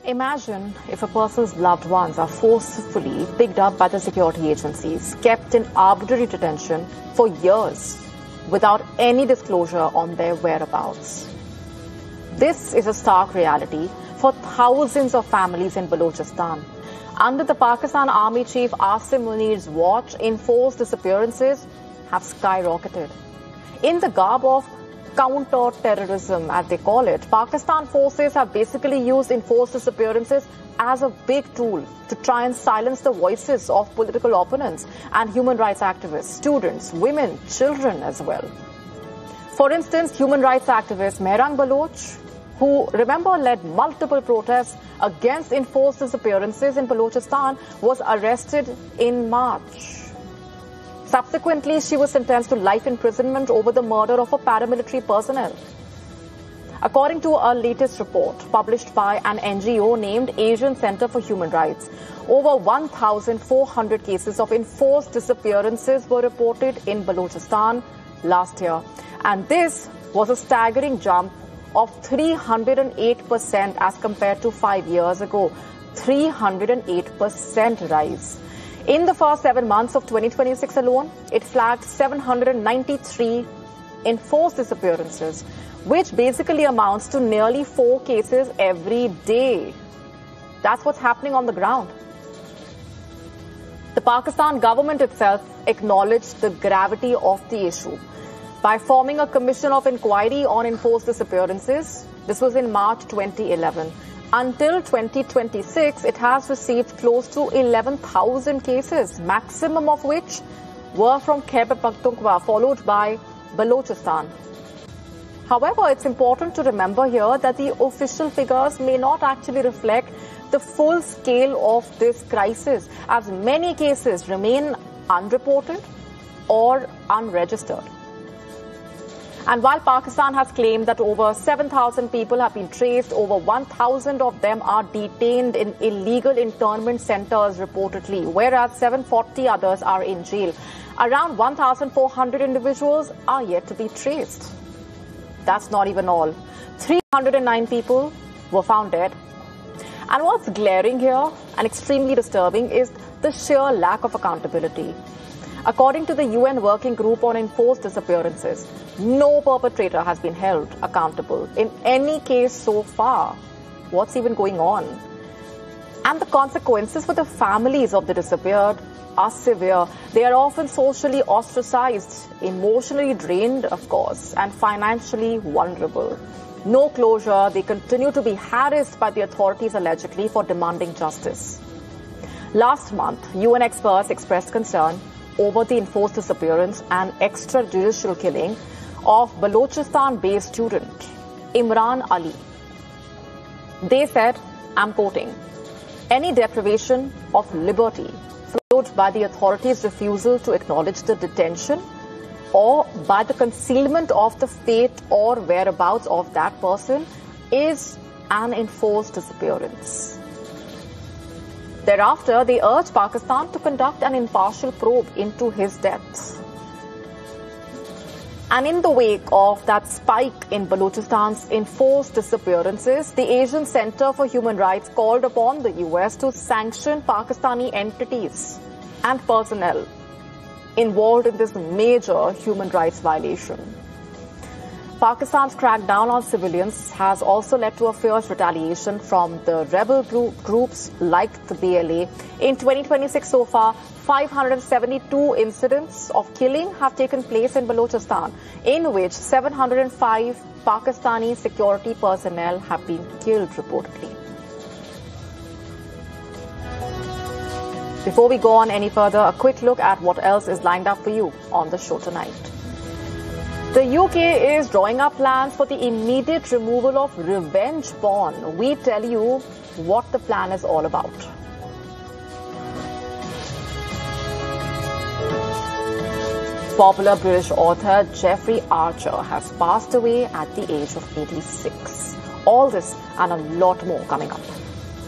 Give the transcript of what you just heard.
Imagine if a person's loved ones are forcefully picked up by the security agencies, kept in arbitrary detention for years without any disclosure on their whereabouts. This is a stark reality for thousands of families in Balochistan. Under the Pakistan Army Chief Asim Munir's watch, enforced disappearances have skyrocketed. In the garb of counter-terrorism, as they call it, Pakistan forces have basically used enforced disappearances as a big tool to try and silence the voices of political opponents and human rights activists, students, women, children as well. For instance, human rights activist Mehrang Baloch, who, remember, led multiple protests against enforced disappearances in Balochistan, was arrested in March. Subsequently, she was sentenced to life imprisonment over the murder of a paramilitary personnel. According to a latest report published by an NGO named Asian Center for Human Rights, over 1,400 cases of enforced disappearances were reported in Balochistan last year. And this was a staggering jump of 308% as compared to 5 years ago. 308% rise. In the first 7 months of 2026 alone, it flagged 793 enforced disappearances, which basically amounts to nearly 4 cases every day. That's what's happening on the ground. The Pakistan government itself acknowledged the gravity of the issue by forming a commission of inquiry on enforced disappearances. This was in March 2011. Until 2026, it has received close to 11,000 cases, maximum of which were from Khyber Pakhtunkhwa, followed by Balochistan. However, it's important to remember here that the official figures may not actually reflect the full scale of this crisis, as many cases remain unreported or unregistered. And while Pakistan has claimed that over 7,000 people have been traced, over 1,000 of them are detained in illegal internment centers reportedly, whereas 740 others are in jail. Around 1,400 individuals are yet to be traced. That's not even all. 309 people were found dead. And what's glaring here and extremely disturbing is the sheer lack of accountability. According to the UN Working Group on Enforced Disappearances, no perpetrator has been held accountable in any case so far. What's even going on? And the consequences for the families of the disappeared are severe. They are often socially ostracized, emotionally drained, of course, and financially vulnerable. No closure. They continue to be harassed by the authorities allegedly for demanding justice. Last month, UN experts expressed concern over the enforced disappearance and extrajudicial killing of Balochistan-based student Imran Ali. They said, I'm quoting, "Any deprivation of liberty followed by the authorities' refusal to acknowledge the detention or by the concealment of the fate or whereabouts of that person is an enforced disappearance." Thereafter, they urged Pakistan to conduct an impartial probe into his death. And in the wake of that spike in Balochistan's enforced disappearances, the Asian Center for Human Rights called upon the US to sanction Pakistani entities and personnel involved in this major human rights violation. Pakistan's crackdown on civilians has also led to a fierce retaliation from the rebel groups like the BLA. In 2026 so far, 572 incidents of killing have taken place in Balochistan, in which 705 Pakistani security personnel have been killed reportedly. Before we go on any further, a quick look at what else is lined up for you on the show tonight. The UK is drawing up plans for the immediate removal of revenge porn. We tell you what the plan is all about. Popular British author Jeffrey Archer has passed away at the age of 86. All this and a lot more coming up.